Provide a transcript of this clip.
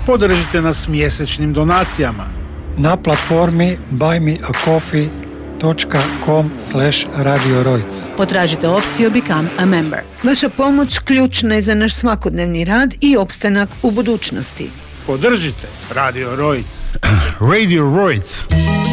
Podržite nas mjesečnim donacijama na platformi buymeacoffee.com/Radio Rojc. Potražite opciju Become a Member. Vaša pomoć ključna je za naš svakodnevni rad i opstanak u budućnosti. Podržite Radio Rojc. Radio Rojc.